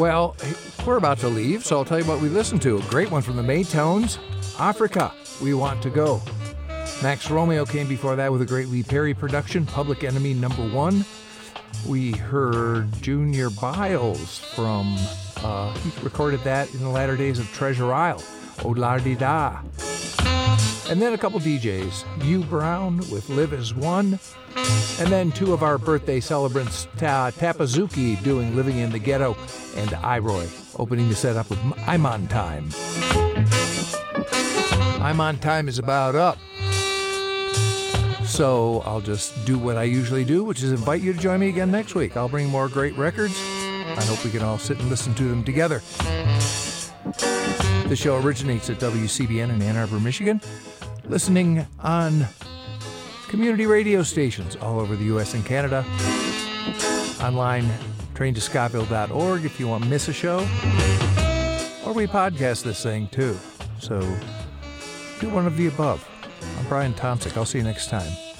Well, we're about to leave, so I'll tell you what we listened to. A great one from the Maytones, Africa, We Want to Go. Max Romeo came before that with a great Lee Perry production, Public Enemy No. 1. We heard Junior Biles from, he recorded that in the latter days of Treasure Isle, O-La-Di-Da. And then a couple DJs, Hugh Brown with Live as One, and then two of our birthday celebrants, Tapazuki doing Living in the Ghetto, and Iroy opening the set up with I'm on Time. I'm on Time is about up. So I'll just do what I usually do, which is invite you to join me again next week. I'll bring more great records. I hope we can all sit and listen to them together. The show originates at WCBN in Ann Arbor, Michigan. Listening on community radio stations all over the U.S. and Canada. Online, traintoscottville.org if you want to miss a show. Or we podcast this thing too. So do one of the above. I'm Brian Tomczyk. I'll see you next time.